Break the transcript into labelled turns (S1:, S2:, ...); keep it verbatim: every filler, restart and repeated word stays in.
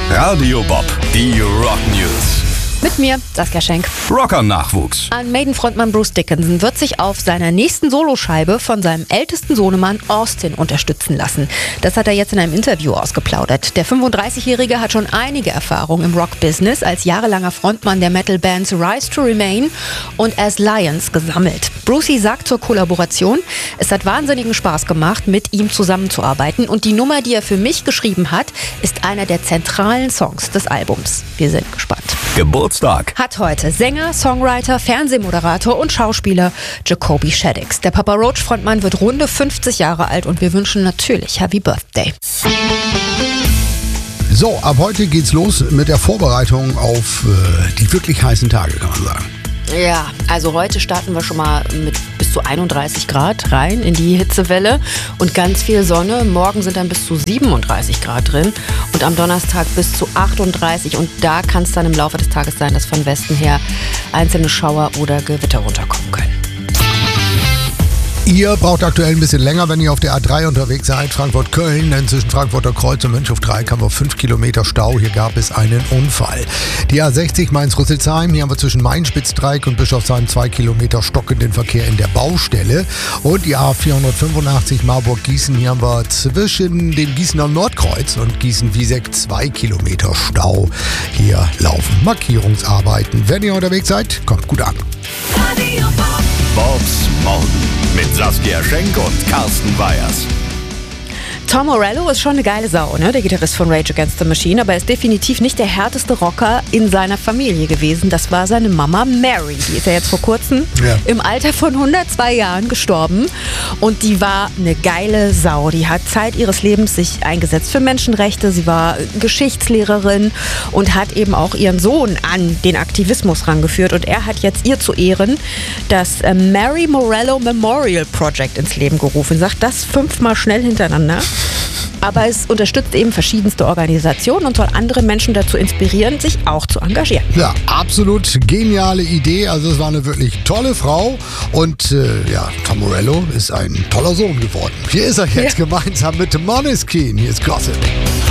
S1: Radio Bob, die Rock News.
S2: Mit mir, Saskia Schenk.
S1: Rocker-Nachwuchs.
S2: An Maiden-Frontmann Bruce Dickinson wird sich auf seiner nächsten Soloscheibe von seinem ältesten Sohnemann Austin unterstützen lassen. Das hat er jetzt in einem Interview ausgeplaudert. Der fünfunddreißigjährige hat schon einige Erfahrungen im Rock-Business als jahrelanger Frontmann der Metal-Bands Rise to Remain und As Lions gesammelt. Brucey sagt zur Kollaboration: Es hat wahnsinnigen Spaß gemacht, mit ihm zusammenzuarbeiten, und die Nummer, die er für mich geschrieben hat, ist einer der zentralen Songs des Albums. Wir sind gespannt.
S1: Geburtstag.
S2: Hat heute Sänger, Songwriter, Fernsehmoderator und Schauspieler Jacoby Shaddix. Der Papa Roach Frontmann wird runde fünfzig Jahre alt und wir wünschen natürlich Happy Birthday.
S3: So, ab heute geht's los mit der Vorbereitung auf äh, die wirklich heißen Tage, kann man sagen.
S2: Ja, also heute starten wir schon mal mit bis zu einunddreißig Grad rein in die Hitzewelle und ganz viel Sonne. Morgen sind dann bis zu siebenunddreißig Grad drin und am Donnerstag bis zu achtunddreißig. Und da kann es dann im Laufe des Tages sein, dass von Westen her einzelne Schauer oder Gewitter runterkommen können.
S3: Ihr braucht aktuell ein bisschen länger, wenn ihr auf der A drei unterwegs seid, Frankfurt-Köln, denn zwischen Frankfurter Kreuz und Mönchhof-Dreieck haben wir fünf Kilometer Stau. Hier gab es einen Unfall. Die A sechzig Mainz-Rüsselsheim, hier haben wir zwischen Main-Spitzdreieck und Bischofsheim zwei Kilometer stockenden Verkehr in der Baustelle. Und die A vierhundertfünfundachtzig Marburg-Gießen, hier haben wir zwischen dem Gießener Nordkreuz und Gießen-Wieseck zwei Kilometer Stau. Hier laufen Markierungsarbeiten. Wenn ihr unterwegs seid, kommt gut an.
S1: Bobs Morgen mit Saskia Schenk und Carsten Weyers.
S2: Tom Morello ist schon eine geile Sau, ne? Der Gitarrist von Rage Against the Machine, aber er ist definitiv nicht der härteste Rocker in seiner Familie gewesen. Das war seine Mama Mary. Die ist ja jetzt vor kurzem
S3: ja.
S2: im Alter von hundertzwei Jahren gestorben. Und die war eine geile Sau. Die hat Zeit ihres Lebens sich eingesetzt für Menschenrechte. Sie war Geschichtslehrerin und hat eben auch ihren Sohn an den Aktivismus rangeführt. Und er hat jetzt ihr zu Ehren das Mary Morello Memorial Project ins Leben gerufen. Sagt das fünfmal schnell hintereinander. Aber es unterstützt eben verschiedenste Organisationen und soll andere Menschen dazu inspirieren, sich auch zu engagieren.
S3: Ja, absolut geniale Idee. Also es war eine wirklich tolle Frau. Und äh, ja, Tom Morello ist ein toller Sohn geworden. Hier ist er jetzt ja. gemeinsam mit Måneskin. Hier ist Gossip.